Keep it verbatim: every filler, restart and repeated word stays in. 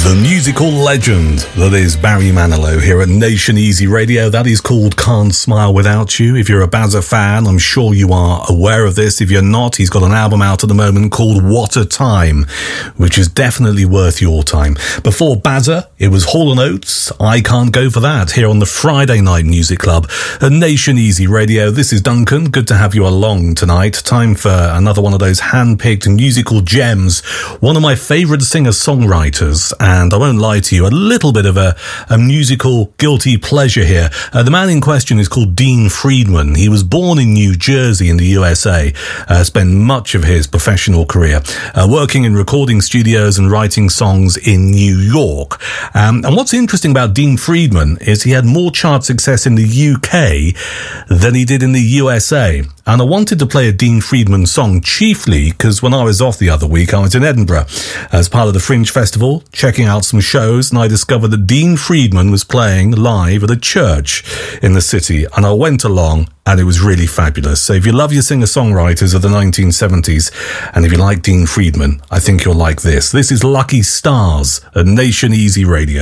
The musical legend that is Barry Manilow here at Nation Easy Radio. That is called Can't Smile Without You. If you're a Bazza fan, I'm sure you are aware of this. If you're not, he's got an album out at the moment called What a Time, which is definitely worth your time. Before Bazza, it was Hall and Oates. I Can't Go For That here on the Friday Night Music Club at Nation Easy Radio. This is Duncan. Good to have you along tonight. Time for another one of those hand-picked musical gems. One of my favourite singer-songwriters, and I won't lie to you, a little bit of a, a musical guilty pleasure here. Uh, the man in question is called Dean Friedman. He was born in New Jersey in the U S A, uh, spent much of his professional career uh, working in recording studios and writing songs in New York. Um, and what's interesting about Dean Friedman is he had more chart success in the U K than he did in the U S A. And I wanted to play a Dean Friedman song chiefly because when I was off the other week, I was in Edinburgh as part of the Fringe Festival, checking out some shows, and I discovered that Dean Friedman was playing live at a church in the city, and I went along, and it was really fabulous. So if you love your singer-songwriters of the nineteen seventies, and if you like Dean Friedman, I think you'll like this. This is Lucky Stars at Nation Easy Radio.